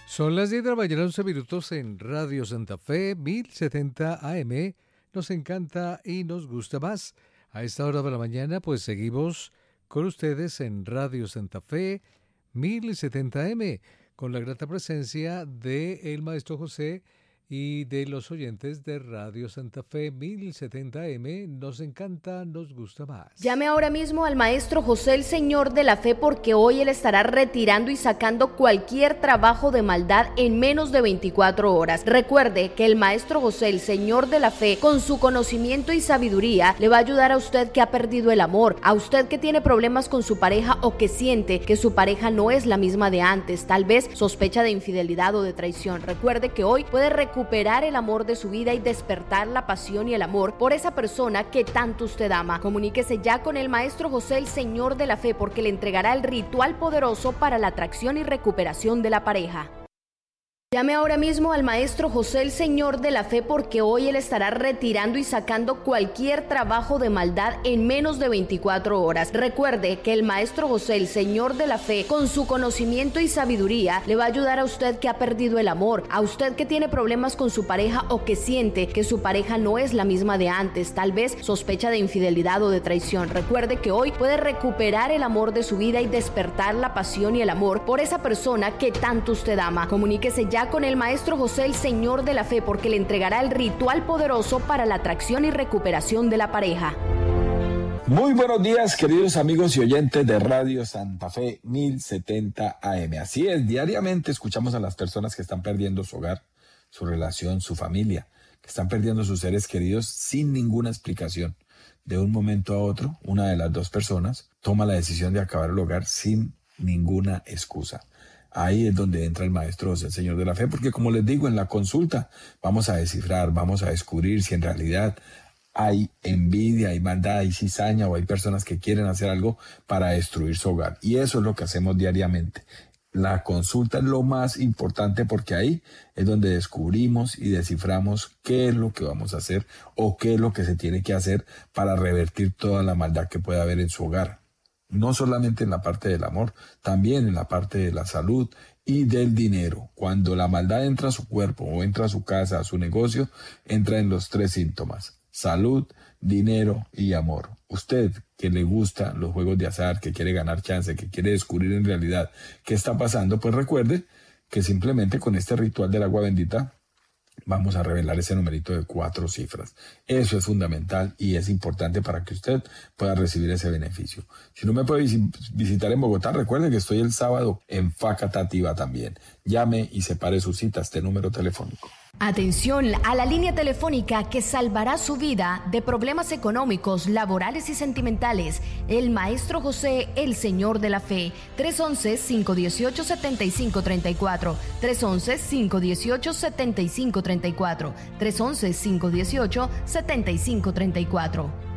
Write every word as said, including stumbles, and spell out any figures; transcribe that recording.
Son las diez de la mañana, once minutos en Radio Santa Fe, mil setenta A M. Nos encanta y nos gusta más. A esta hora de la mañana, pues seguimos con ustedes en Radio Santa Fe, mil setenta A M, con la grata presencia del maestro José y de los oyentes de Radio Santa Fe mil setenta A M. Nos encanta, nos gusta más. Llame ahora mismo al maestro José, el Señor de la Fe, porque hoy él estará retirando y sacando cualquier trabajo de maldad en menos de veinticuatro horas. Recuerde que el maestro José, el Señor de la Fe, con su conocimiento y sabiduría, le va a ayudar a usted que ha perdido el amor, a usted que tiene problemas con su pareja o que siente que su pareja no es la misma de antes, tal vez sospecha de infidelidad o de traición. Recuerde que hoy puede recuperar recuperar el amor de su vida y despertar la pasión y el amor por esa persona que tanto usted ama. Comuníquese ya con el maestro José, el Señor de la Fe, porque le entregará el ritual poderoso para la atracción y recuperación de la pareja. Llame ahora mismo al maestro José, el Señor de la Fe, porque hoy él estará retirando y sacando cualquier trabajo de maldad en menos de veinticuatro horas. Recuerde que el maestro José, el Señor de la Fe, con su conocimiento y sabiduría, le va a ayudar a usted que ha perdido el amor, a usted que tiene problemas con su pareja o que siente que su pareja no es la misma de antes, tal vez sospecha de infidelidad o de traición. Recuerde que hoy puede recuperar el amor de su vida y despertar la pasión y el amor por esa persona que tanto usted ama. Comuníquese ya con el maestro José, el Señor de la Fe, porque le entregará el ritual poderoso para la atracción y recuperación de la pareja. Muy buenos días, queridos amigos y oyentes de Radio Santa Fe mil setenta A M. Así es, diariamente escuchamos a las personas que están perdiendo su hogar, su relación, su familia, que están perdiendo sus seres queridos sin ninguna explicación. De un momento a otro, una de las dos personas toma la decisión de acabar el hogar sin ninguna excusa. Ahí es donde entra el maestro José, el Señor de la Fe, porque como les digo, en la consulta vamos a descifrar, vamos a descubrir si en realidad hay envidia, hay maldad, hay cizaña o hay personas que quieren hacer algo para destruir su hogar. Y eso es lo que hacemos diariamente. La consulta es lo más importante porque ahí es donde descubrimos y desciframos qué es lo que vamos a hacer o qué es lo que se tiene que hacer para revertir toda la maldad que pueda haber en su hogar. No solamente en la parte del amor, también en la parte de la salud y del dinero. Cuando la maldad entra a su cuerpo o entra a su casa, a su negocio, entra en los tres síntomas: salud, dinero y amor. Usted que le gusta los juegos de azar, que quiere ganar chance, que quiere descubrir en realidad qué está pasando, pues recuerde que simplemente con este ritual del agua bendita vamos a revelar ese numerito de cuatro cifras. Eso es fundamental y es importante para que usted pueda recibir ese beneficio. Si no me puede visitar en Bogotá, recuerde que estoy el sábado en Facatativá también. Llame y separe su cita a este número telefónico. Atención a la línea telefónica que salvará su vida de problemas económicos, laborales y sentimentales. El maestro José, el Señor de la Fe. tres once, cinco dieciocho, setenta y cinco treinta y cuatro. tres once, cinco dieciocho, setenta y cinco treinta y cuatro. tres once, cinco dieciocho, setenta y cinco treinta y cuatro.